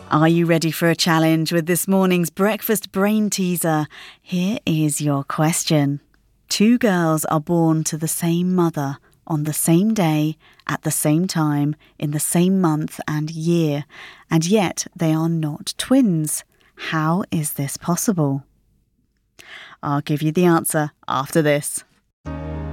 Are you ready for a challenge with this morning's breakfast brain teaser? Here is your question. 2 girls are born to the same mother on the same day, at the same time, in the same month and year, and yet they are not twins. How is this possible? I'll give you the answer after this.